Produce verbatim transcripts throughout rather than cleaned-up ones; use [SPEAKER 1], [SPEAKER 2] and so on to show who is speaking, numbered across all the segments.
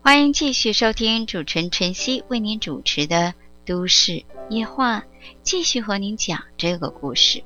[SPEAKER 1] 欢迎继续收听主持人晨曦为您主持的都市夜话，继续和您讲这个故事。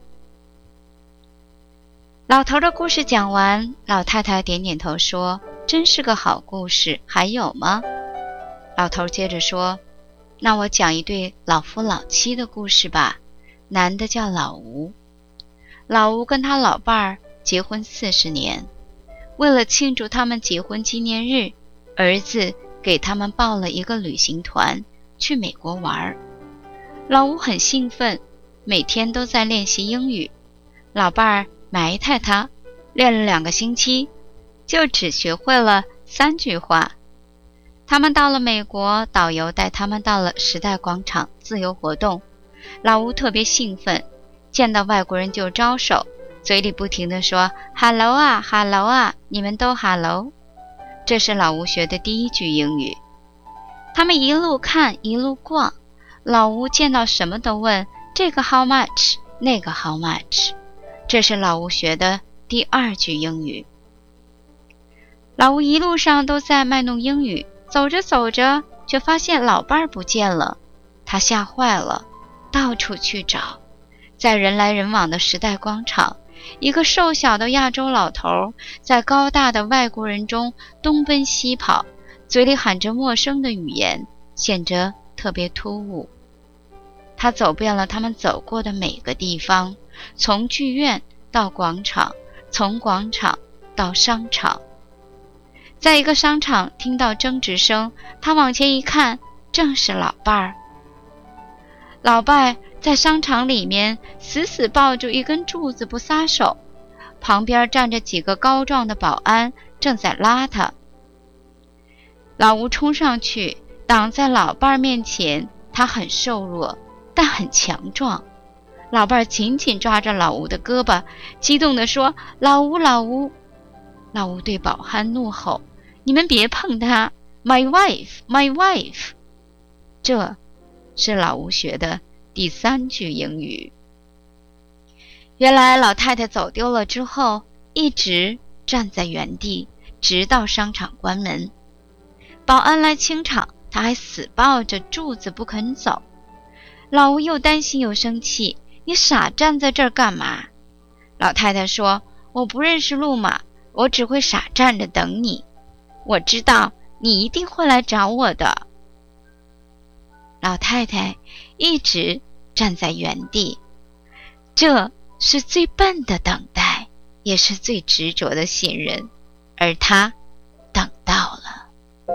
[SPEAKER 1] 老头的故事讲完，老太太点点头说，真是个好故事，还有吗？老头接着说，那我讲一对老夫老妻的故事吧。男的叫老吴，老吴跟他老伴儿结婚四十年，为了庆祝他们结婚纪念日，儿子给他们报了一个旅行团去美国玩。老吴很兴奋，每天都在练习英语。老伴儿埋汰他，练了两个星期，就只学会了三句话。他们到了美国，导游带他们到了时代广场自由活动。老吴特别兴奋，见到外国人就招手，嘴里不停地说 Hello 啊 Hello 啊，你们都 Hello。这是老吴学的第一句英语。他们一路看一路逛，老吴见到什么都问这个 how much， 那个 how much。这是老吴学的第二句英语。老吴一路上都在卖弄英语，走着走着却发现老伴儿不见了，他吓坏了，到处去找。在人来人往的时代广场，一个瘦小的亚洲老头在高大的外国人中东奔西跑，嘴里喊着陌生的语言，显着特别突兀。他走遍了他们走过的每个地方，从剧院到广场，从广场到商场。在一个商场听到争执声，他往前一看，正是老伴儿。老伴儿在商场里面死死抱住一根柱子不撒手，旁边站着几个高壮的保安正在拉他。老吴冲上去挡在老伴儿面前，他很瘦弱但很强壮。老伴儿紧紧抓着老吴的胳膊，激动地说，老吴老吴。老吴对保安怒吼，你们别碰他， My wife My wife。 这是老吴学的第三句英语。原来老太太走丢了之后，一直站在原地，直到商场关门。保安来清场，他还死抱着柱子不肯走。老吴又担心又生气，你傻站在这儿干嘛？老太太说，我不认识路嘛，我只会傻站着等你。我知道你一定会来找我的。老太太一直站在原地，这是最笨的等待，也是最执着的信任，而她